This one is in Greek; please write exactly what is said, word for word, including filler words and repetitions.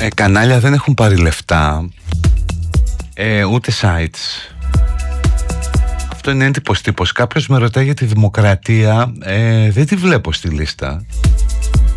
ε, κανάλια δεν έχουν πάρει λεφτά, ε, ούτε sites. Αυτό είναι έντυπος τύπος. Κάποιος με ρωτάει για τη Δημοκρατία, ε, δεν τη βλέπω στη λίστα.